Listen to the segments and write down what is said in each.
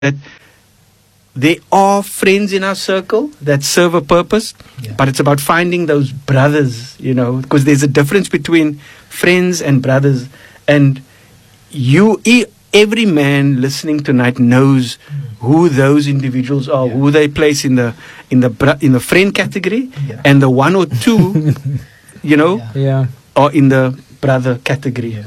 that there are friends in our circle that serve a purpose, but it's about finding those brothers, because there's a difference between friends and brothers. And every man listening tonight knows who those individuals are, who they place in the friend category, and the one or two, are in the brother category.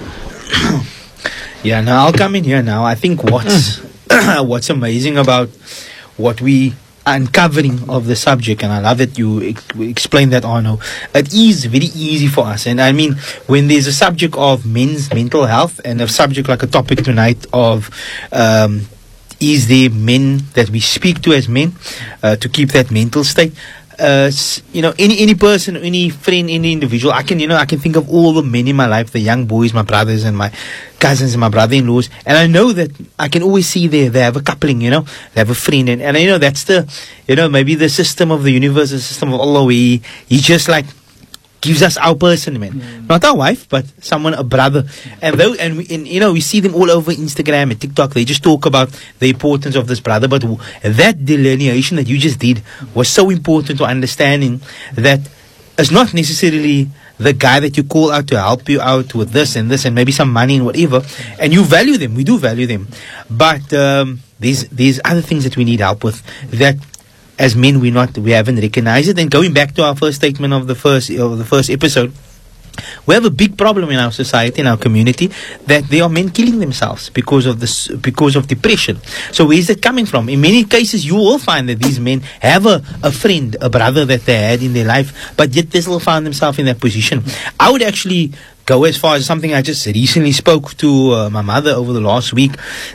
Now I'll come in here now. I think what's amazing about what we are uncovering of the subject, and I love that you explained that, Arno. It is very easy for us. And I mean, when there's a subject of men's mental health and a subject like a topic tonight of is there men that we speak to as men to keep that mental state? Any person, any friend, any individual, I can think of all the men in my life, the young boys, my brothers and my cousins and my brother-in-laws, and I know that I can always see they have a coupling, they have a friend, and that's maybe the system of the universe, the system of Allah, where he just like gives us our person, man. Not our wife, but someone, a brother. And we see them all over Instagram and TikTok. They just talk about the importance of this brother. But that delineation that you just did was so important to understanding that it's not necessarily the guy that you call out to help you out with this and maybe some money and whatever. And you value them. We do value them. But there's other things that we need help with that as men we haven't recognized it. And going back to our first statement of the first episode, we have a big problem in our society, in our community, that there are men killing themselves because of depression. So where is that coming from? In many cases, you will find that these men have a friend, a brother that they had in their life, but yet they still found themselves in that position. I would actually go as far as something I just recently spoke to my mother over the last week,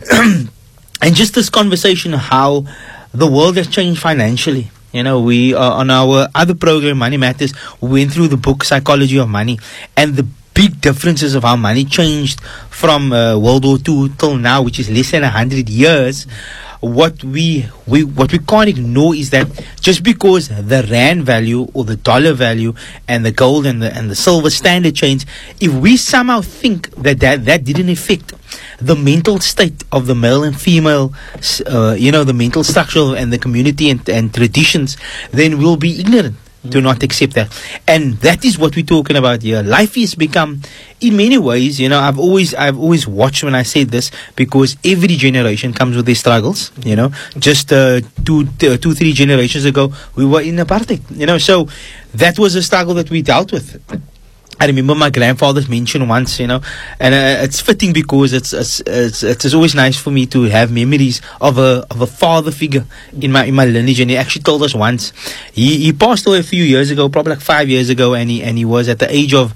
and just this conversation, how the world has changed financially. We on our other program, Money Matters, we went through the book Psychology of Money, and the big differences of how money changed from World War II till now, which is less than 100 years. What we can't ignore is that just because the rand value or the dollar value and the gold and the silver standard changed, if we somehow think that didn't affect the mental state of the male and female, the mental structure and the community and traditions, then we'll be ignorant to not accept that. And that is what we're talking about here. Life has become, in many ways, I've always watched when I say this, because every generation comes with their struggles. Just 2-3 generations ago, we were in apartheid. So that was a struggle that we dealt with. I remember my grandfather's mentioned once, and it's fitting because it's always nice for me to have memories of a father figure in my lineage. And he actually told us once, he passed away a few years ago, probably like 5 years ago, and he was at the age of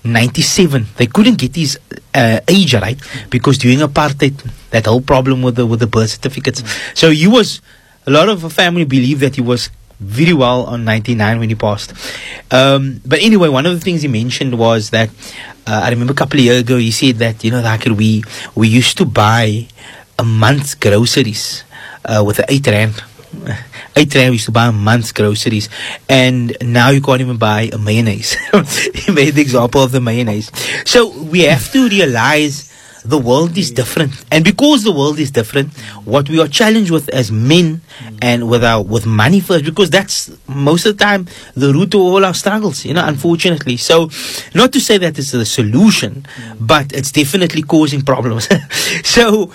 97. They couldn't get his age right because during apartheid, that whole problem with the birth certificates. So a lot of the family believed that he was very well on 99 when he passed. But anyway, one of the things he mentioned was that I remember a couple of years ago he said that we used to buy a month's groceries with 8 rand. 8 rand we used to buy a month's groceries, and now you can't even buy a mayonnaise. He made the example of the mayonnaise. So we have to realize the world is different, and because the world is different, what we are challenged with as men and with money first, because that's most of the time the root of all our struggles, unfortunately. So not to say that it's a solution, but it's definitely causing problems. So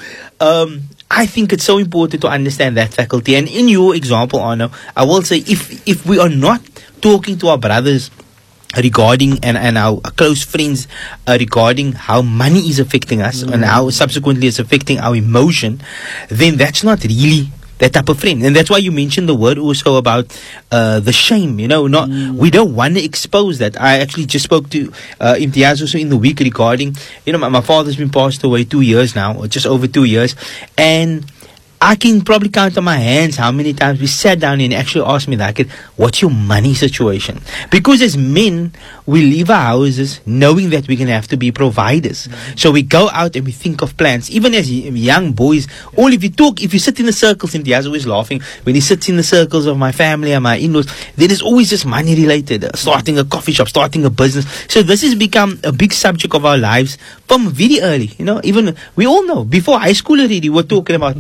I think it's so important to understand that faculty. And in your example, Arno, I will say, if we are not talking to our brothers regarding and our close friends regarding how money is affecting us and how subsequently it's affecting our emotion, then that's not really that type of friend. And that's why you mentioned the word also about the shame. We don't want to expose that. I actually just spoke to Imtiaz also in the week regarding, my father's been passed away 2 years now, or just over 2 years, and I can probably count on my hands how many times we sat down and actually asked me that, what's your money situation? Because as men, we leave our houses knowing that we're going to have to be providers. So we go out and we think of plans. Even as young boys, or if you sit in the circles, and Diaz always laughing, when he sits in the circles of my family and my in-laws, there is always just money related, starting a coffee shop, starting a business. So this has become a big subject of our lives from very early. Even we all know, before high school already, we're talking about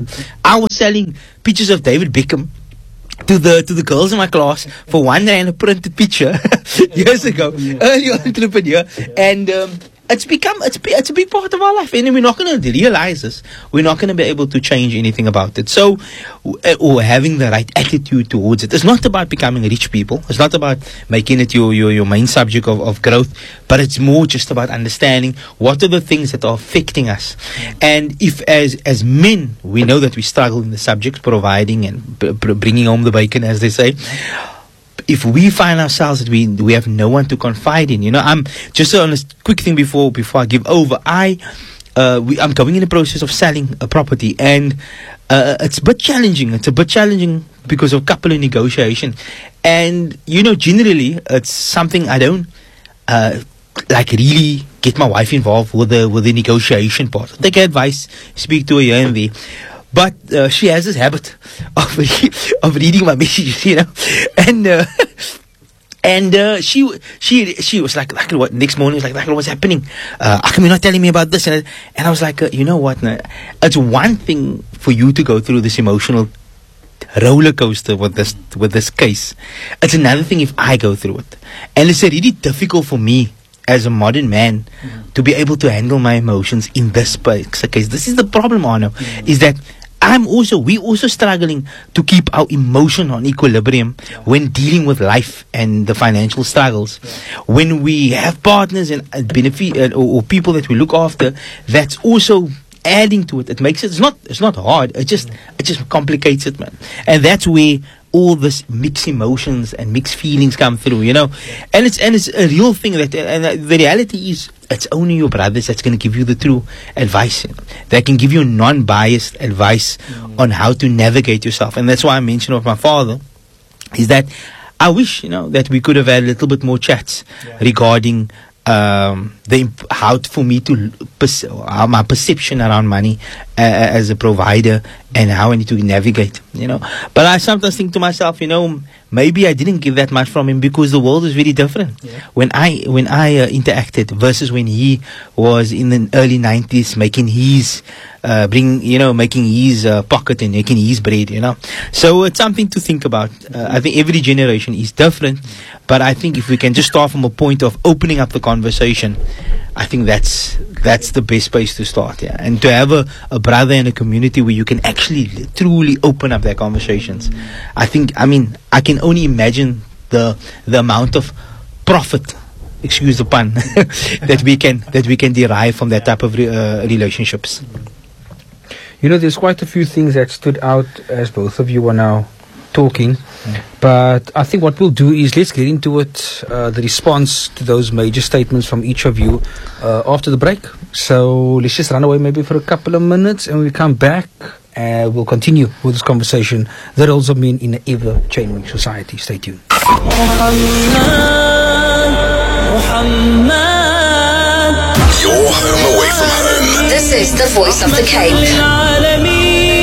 I was selling pictures of David Beckham to the girls in my class for R1 a printed picture years ago, early entrepreneur, and it's a big part of our life, and we're not going to realize this. We're not going to be able to change anything about it. So, or having the right attitude towards it. It's not about becoming rich people. It's not about making it your main subject of growth, but it's more just about understanding what are the things that are affecting us. And if as men, we know that we struggle in the subject, providing and bringing home the bacon, as they say. If we find ourselves that we have no one to confide in, I'm just on a quick thing before I give over. I'm going in the process of selling a property, and it's a bit challenging. It's a bit challenging because of couple of negotiation, and generally it's something I don't really get my wife involved with the negotiation part. Take advice, speak to her here and there. But she has this habit of reading my messages, and she was like, what? Next morning, was like, what's happening? How come you're not telling me about this? And I was like, you know what? It's one thing for you to go through this emotional roller coaster with this case. It's another thing if I go through it, and it's really difficult for me as a modern man to be able to handle my emotions in this case. This is the problem, Arno, is that we're also struggling to keep our emotion on equilibrium when dealing with life and the financial struggles. When we have partners and benefit or people that we look after, that's also adding to it. It makes it, it's not hard. It just complicates it, man. And that's where all this mixed emotions and mixed feelings come through, and it's a real thing and the reality is it's only your brothers that's going to give you the true advice. They can give you non-biased advice on how to navigate yourself. And that's why I mentioned of my father, is that I wish, that we could have had a little bit more chats regarding how for me to my perception around money as a provider and how I need to navigate, But I sometimes think to myself, maybe I didn't get that much from him because the world is very different when I interacted versus when he was in the early 90s making his making his pocket and making his bread, So it's something to think about. I think every generation is different, but I think if we can just start from a point of opening up the conversation, I think that's the best place to start, and to have a brother in a community where you can actually truly open up their conversations. I can only imagine the amount of profit, excuse the pun, that we can derive from that type of relationships. There's quite a few things that stood out as both of you are now talking, but I think what we'll do is let's get into it, the response to those major statements from each of you after the break. So let's just run away maybe for a couple of minutes, and when we come back, we'll continue with this conversation, the roles of men in an ever-changing society. Stay tuned. Your home away from home. This is the voice of the Cape.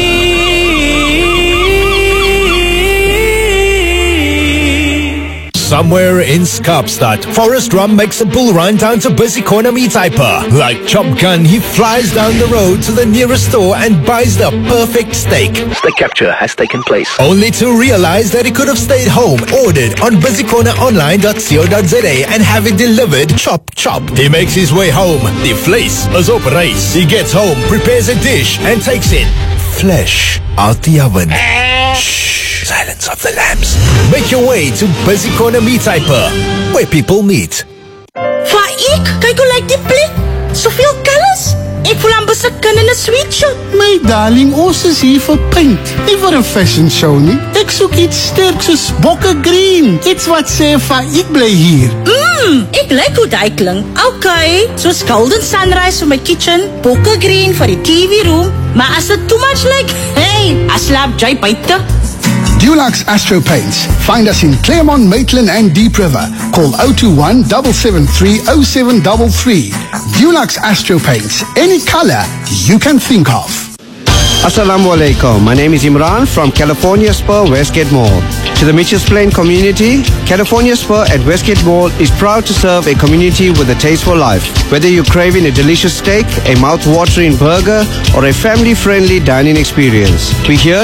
Somewhere in Kaapstad, Forrest Rum makes a bull run down to Busy Corner Meat Hyper. Like Chop Gun, he flies down the road to the nearest store and buys the perfect steak. The capture has taken place. Only to realize that he could have stayed home, ordered on busycorneronline.co.za and have it delivered chop. He makes his way home. The vlees is op reis. He gets home, prepares a dish and takes it flesh out the oven. Shh. Silence of the lambs. Make your way to Busy Corner Meat Hyper, where people meet. Faik, kyk hoe lyk die plek. Soveel colors. Ek voel aan besikkin in 'n sweatshop. My darling, ons is hier vir paint, nie vir 'n fashion show nie. Ek soek iets sterk soos Bokke Green. Iets wat sê Faik bly hier. Ek like hoe dit klink. Okay, soos Golden Sunrise vir my kitchen, Bokke Green vir die TV room. Maar as dit too much like, hey, I slaap jy buite. Dulux Astro Paints. Find us in Claremont, Maitland and Deep River. Call 021-773-0733. Dulux Astro Paints. Any color you can think of. Assalamu alaikum. My name is Imran from California Spur Westgate Mall. To the Mitchells Plain community, California Spur at Westgate Mall is proud to serve a community with a taste for life. Whether you're craving a delicious steak, a mouth-watering burger, or a family-friendly dining experience, we're here